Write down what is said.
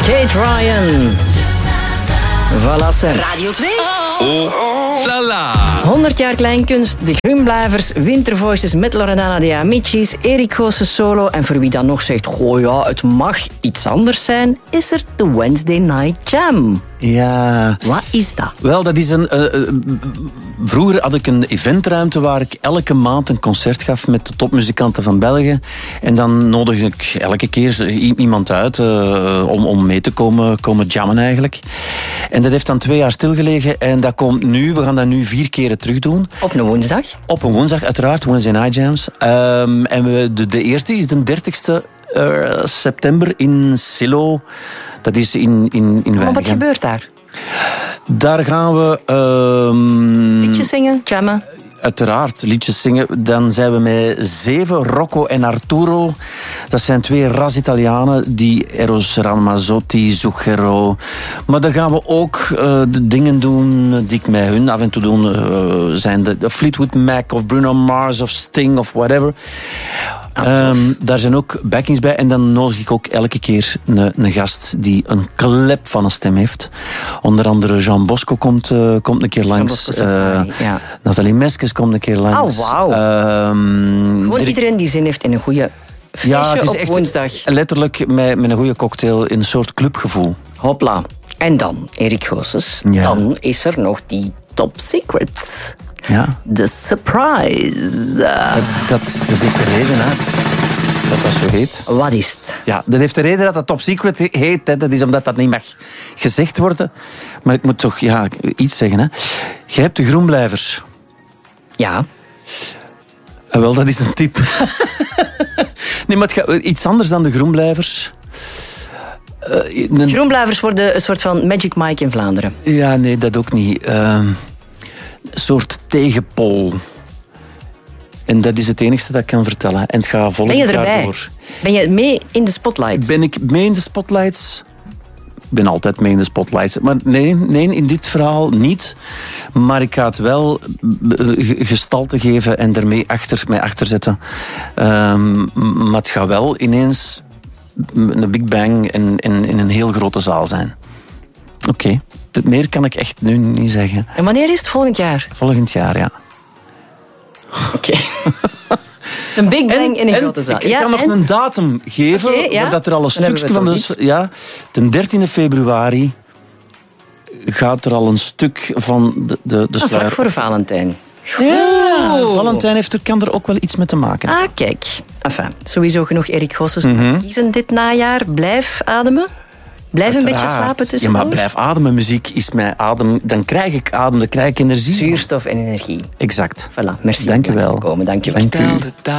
Kate Ryan. Voilà, ze. Radio 2. Oh, la la. 100 jaar kleinkunst, de Grunblijvers, Wintervoices met Loredana de Amicis, Erik Goossen solo. En voor wie dan nog zegt, goh ja, het mag iets anders zijn, is er de Wednesday Night Jam. Ja. Wat is dat? Wel, dat is vroeger had ik een eventruimte waar ik elke maand een concert gaf met de topmuzikanten van België. En dan nodig ik elke keer iemand uit om mee te komen jammen eigenlijk. En dat heeft dan 2 jaar stilgelegen en dat komt nu. We gaan dat nu 4 keren terug doen. Op een woensdag? Op een woensdag, uiteraard. Wednesday Night Jams. En de eerste is de 30ste september in Silo. Dat is in Weinigen. Maar wat gebeurt daar? Daar gaan we... Liedjes zingen, jammen? Uiteraard, liedjes zingen. Dan zijn we met 7, Rocco en Arturo. Dat zijn 2 ras-Italianen, die Eros Ramazzotti, Zucchero. Maar daar gaan we ook de dingen doen die ik met hun af en toe doe. Zijn de Fleetwood Mac of Bruno Mars of Sting of whatever. Daar zijn ook backings bij. En dan nodig ik ook elke keer een gast die een klep van een stem heeft. Onder andere Jean Bosco komt een keer langs. Nathalie Meskes komt een keer langs. Oh, wauw. Gewoon iedereen die zin heeft in een goede feestje het is op echt woensdag. Letterlijk met een goede cocktail in een soort clubgevoel. Hopla. En dan, Erik Goossens, dan is er nog die Top Secret. Ja. De surprise. Dat heeft de reden, hè. Dat dat zo heet. Wat is het? Ja, dat heeft de reden dat dat Top Secret heet. Hè. Dat is omdat dat niet mag gezegd worden. Maar ik moet toch iets zeggen. Hè. Jij hebt de Groenblijvers. Ja. Wel, dat is een tip. Nee, maar het gaat iets anders dan de Groenblijvers. Groenblijvers worden een soort van Magic Mike in Vlaanderen. Ja, nee, dat ook niet. Een soort tegenpol. En dat is het enigste dat ik kan vertellen. En het gaat volgend jaar door. Ben je erbij? Ben je mee in de spotlights? Ben ik mee in de spotlights? Ik ben altijd mee in de spotlights. Maar nee, in dit verhaal niet. Maar ik ga het wel gestalte geven en er mij achter zetten. Maar het gaat wel ineens een Big Bang in een heel grote zaal zijn. Oké. Meer kan ik echt nu niet zeggen. En wanneer is het? Volgend jaar? Volgend jaar, ja. Oké. Een Big Bang in een grote zaal. Ik kan nog een datum geven, maar dat er al een stukje van is. Ja, de 13e februari gaat er al een stuk van de sluier. Vlak voor Valentijn. Ja, Valentijn kan er ook wel iets mee te maken. Ah, kijk. Enfin, sowieso genoeg Erik Goossens om te kiezen dit najaar. Blijf ademen. Blijf een beetje slapen tussendoor. Ja, maar blijf ademen. Muziek is mijn adem. Dan krijg ik adem, dan krijg ik energie. Zuurstof en energie. Exact. Voilà, merci. Dank u wel. Dank je wel.